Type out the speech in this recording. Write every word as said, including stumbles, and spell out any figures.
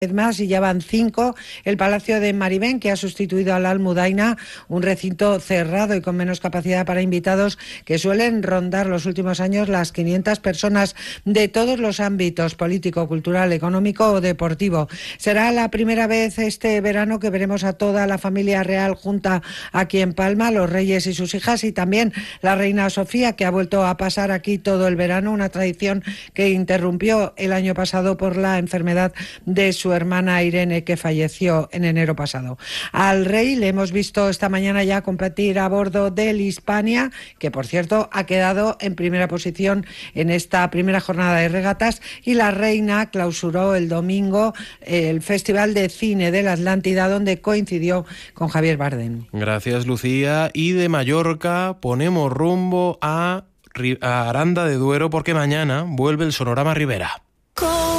más y ya van cinco. El Palacio de Maribén, que ha sustituido a la Almudaina, un recinto cerrado y con menos capacidad para invitados, que suelen rondar los últimos años las quinientas personas de todos los ámbitos: político, cultural, económico o deportivo. Será la primera vez este verano que veremos a toda la familia real junta aquí en Palma, los reyes y sus hijas, y también la reina Sofía, que ha vuelto a pasar aquí todo el verano, una tradición que interrumpió el año pasado por la enfermedad de su hermana Irene, que falleció en enero pasado. Al rey le hemos visto esta mañana ya competir a bordo del Hispania, que por cierto ha quedado en primera posición en esta primera jornada de regatas, y la reina clausuró el domingo el Festival de Cine de la Atlántida, donde coincidió con Javier Bardem. Gracias, Lucía. Y de Mallorca ponemos rumbo a, a Aranda de Duero, porque mañana vuelve el Sonorama Ribera.